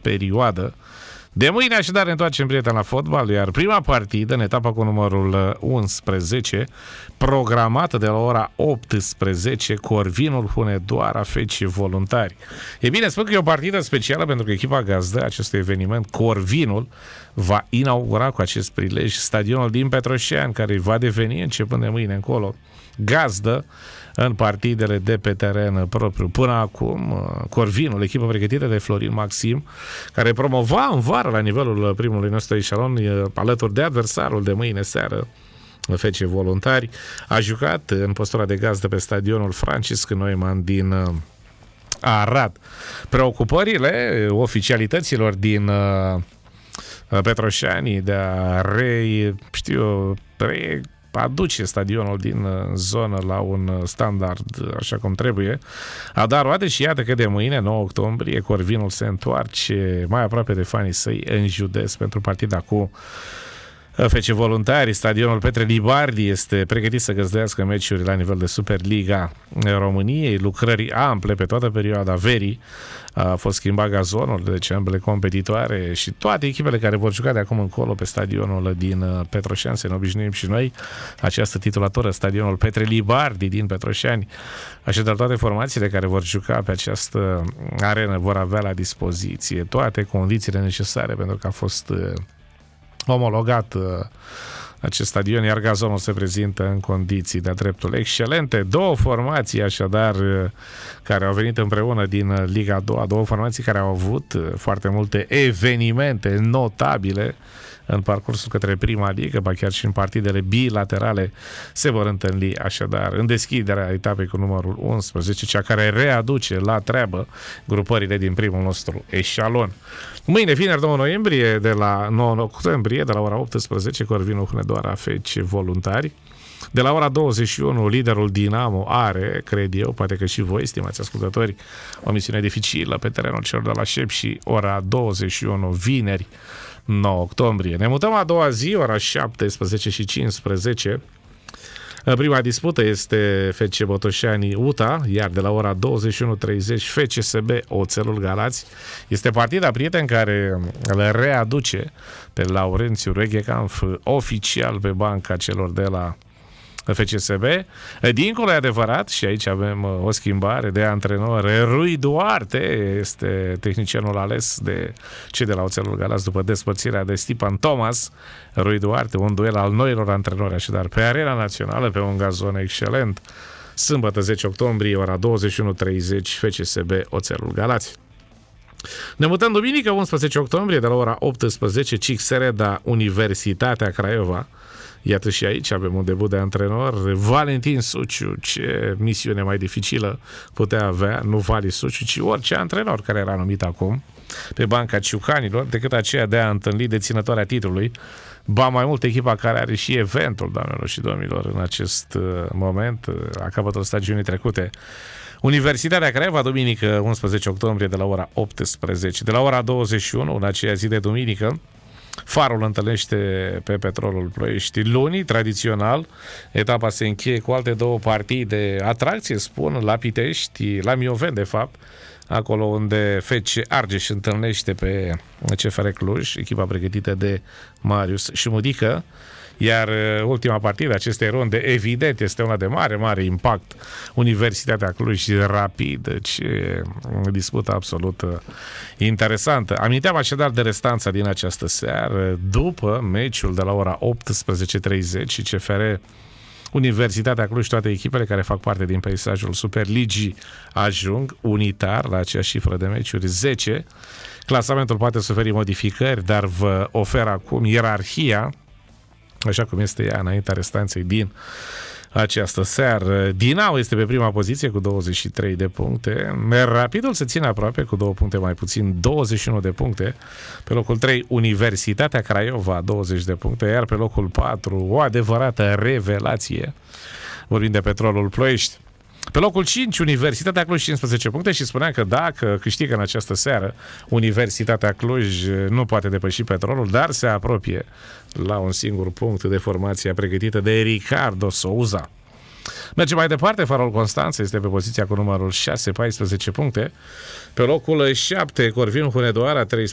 perioadă. De mâine așadar ne întoarcem, prieteni, la fotbal, iar prima partidă, în etapa cu numărul 11, programată de la ora 18, Corvinul Hunedoara FC Voluntari. E bine, spun că e o partidă specială pentru că echipa gazdă acestui eveniment, Corvinul, va inaugura cu acest prilej stadionul din Petroșani, care va deveni, începând de mâine încolo, gazdă în partidele de pe teren propriu. Până acum, Corvinul, echipă pregătită de Florin Maxim, care promova în vară la nivelul primului nostru eșalon, alături de adversarul de mâine seară, FC Voluntari, a jucat în postura de gazdă pe stadionul Francisc Neumann din Arad. Preocupările oficialităților din Petroșani de a aduce stadionul din zonă la un standard așa cum trebuie, a dat roade și iată că de mâine, 9 octombrie, Corvinul se întoarce mai aproape de fanii săi în județ pentru partida cu FC Voluntari. Stadionul Petre Libardi este pregătit să găzduiască meciuri la nivel de Superliga României, lucrări ample pe toată perioada verii. A fost schimbat gazonul, deci ambele competitoare și toate echipele care vor juca de acum încolo pe stadionul din Petroșani, să ne obișnuim și noi această titulatură, stadionul Petre Libardi din Petroșani. Așadar, toate formațiile care vor juca pe această arenă vor avea la dispoziție toate condițiile necesare pentru că a fost omologat acest stadion, iar gazonul se prezintă în condiții de-a dreptul excelente. Două formații, așadar, care au venit împreună din Liga a doua, două formații care au avut foarte multe evenimente notabile în parcursul către prima ligă, ba chiar și în partidele bilaterale se vor întâlni, așadar, în deschiderea etapei cu numărul 11, cea care readuce la treabă grupările din primul nostru eșalon. Mâine, vineri, 9 noiembrie, de la 9 octombrie, de la ora 18, Corvinul Hunedoara FC Voluntari. De la ora 21, liderul Dinamo are, cred eu, poate că și voi, stimați ascultători, o misiune dificilă pe terenul celor de la Șep și ora 21, vineri, 9 octombrie. Ne mutăm a doua zi, ora 17:15. Prima dispută este FC Botoșani UTA, iar de la ora 21:30 FCSB Oțelul Galați. Este partida, prieten, care le readuce pe Laurențiu Reghecanf oficial pe banca celor de la FCSB. Dincolo, e adevărat, și aici avem o schimbare de antrenor. Rui Duarte este tehnicianul ales de cei de la Oțelul Galați după despărțirea de Stipan Thomas. Rui Duarte, un duel al noilor antrenori, așadar, pe arena națională, pe un gazon excelent. Sâmbătă, 10 octombrie, ora 21:30, FCSB Oțelul Galați. Ne mutăm duminică, 11 octombrie, de la ora 18, Cixereda Universitatea Craiova. Iată și aici avem un debut de antrenor, Valentin Suciu. Ce misiune mai dificilă putea avea, nu Vali Suciu, ci orice antrenor care era numit acum pe banca ciucanilor, decât aceea de a întâlni deținătoarea titlului, ba mai mult echipa care are și eventul, doamnelor și domnilor, în acest moment, la capătul stagiunii trecute. Universitatea Craiova, duminică, 11 octombrie, de la ora 18. De la ora 21, în aceea zi de duminică, Farul întâlnește pe Petrolul Ploiești. Luni, tradițional, etapa se încheie cu alte două partide. Atracție, spun, la Pitești, la Mioveni, de fapt, acolo unde FC Argeș întâlnește pe CFR Cluj, echipa pregătită de Marius Șumudică. Iar ultima partidă acestei runde, evident, este una de mare impact. Universitatea Cluj Rapid, ce dispută absolut interesantă. Aminteam așadar de restanța din această seară, după meciul de la ora 18:30 și CFR Universitatea Cluj, toate echipele care fac parte din peisajul Superligii ajung unitar la aceeași cifră de meciuri, 10. Clasamentul poate suferi modificări, dar vă ofer acum ierarhia așa cum este ea înaintea restanței din această seară. Dinamo este pe prima poziție cu 23 de puncte. Rapidul se ține aproape cu 2 puncte mai puțin, 21 de puncte. Pe locul 3, Universitatea Craiova, 20 de puncte, iar pe locul 4, o adevărată revelație. Vorbim de Petrolul Ploiești. Pe locul 5, Universitatea Cluj, 15 puncte, și spuneam că dacă câștigă în această seară, Universitatea Cluj nu poate depăși Petrolul, dar se apropie la un singur punct de formația pregătită de Ricardo Souza. Mergem mai departe, Farul Constanța este pe poziția cu numărul 6, 14 puncte. Pe locul 7, Corvinul Hunedoara, 13